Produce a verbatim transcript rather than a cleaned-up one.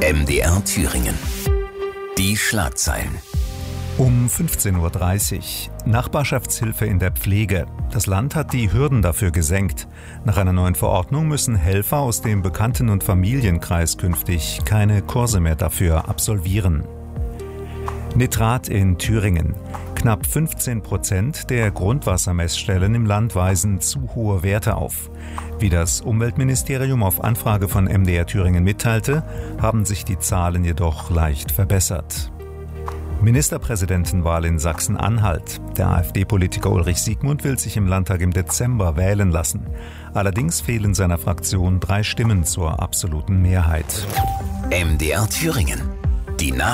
M D R Thüringen. Die Schlagzeilen. Um fünfzehn Uhr dreißig. Nachbarschaftshilfe in der Pflege. Das Land hat die Hürden dafür gesenkt. Nach einer neuen Verordnung müssen Helfer aus dem Bekannten- und Familienkreis künftig keine Kurse mehr dafür absolvieren. Nitrat in Thüringen. Knapp fünfzehn Prozent der Grundwassermessstellen im Land weisen zu hohe Werte auf. Wie das Umweltministerium auf Anfrage von M D R Thüringen mitteilte, haben sich die Zahlen jedoch leicht verbessert. Ministerpräsidentenwahl in Sachsen-Anhalt. Der AfD-Politiker Ulrich Siegmund will sich im Landtag im Dezember wählen lassen. Allerdings fehlen seiner Fraktion drei Stimmen zur absoluten Mehrheit. M D R Thüringen. Die